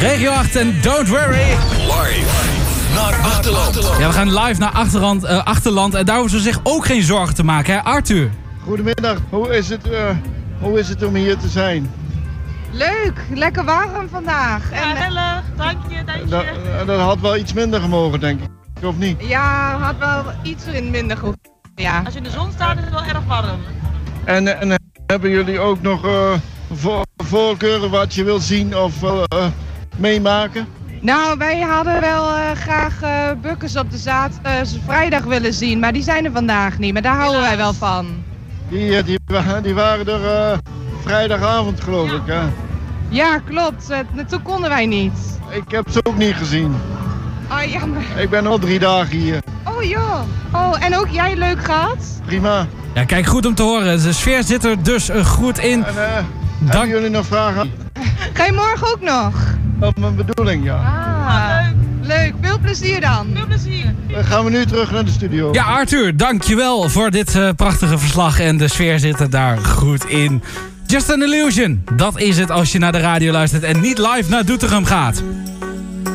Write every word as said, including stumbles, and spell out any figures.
Regio acht en Don't Worry. Live naar Achterland. Ja, we gaan live naar Achterland, uh, Achterland en daar hoeven ze zich ook geen zorgen te maken, hè Arthur? Goedemiddag, hoe is het, uh, hoe is het om hier te zijn? Leuk, lekker warm vandaag. Ja, en, gezellig. Dank je, dank je. Dat, dat had wel iets minder gemogen, denk ik. Of niet? ja, had wel iets in minder goed. Ja. Als je in de zon staat is het wel erg warm. En, en hebben jullie ook nog uh, voor, voorkeuren wat je wil zien of uh, uh, meemaken? Nou, wij hadden wel uh, graag uh, bukkers op de zaad, uh, vrijdag willen zien, maar die zijn er vandaag niet. Maar daar houden wij wel van. Die, die, die waren er uh, vrijdagavond, geloof Ja. ik. Hè? Ja, klopt. Uh, toen konden wij niet. Ik heb ze ook niet gezien. Oh, jammer. Ik ben al drie dagen hier. Oh joh. Oh, en ook jij leuk gehad? Prima. Ja, kijk, goed om te horen. De sfeer zit er dus uh, goed in. En, uh, hebben jullie nog vragen? Ga je morgen ook nog? Dat is mijn bedoeling, ja. Ah, leuk. Leuk. Veel plezier dan. Veel plezier. Dan gaan we nu terug naar de studio. Ja, Arthur, dankjewel voor dit uh, prachtige verslag en de sfeer zit er daar goed in. Just an Illusion, dat is het als je naar de radio luistert en niet live naar Doetinchem gaat.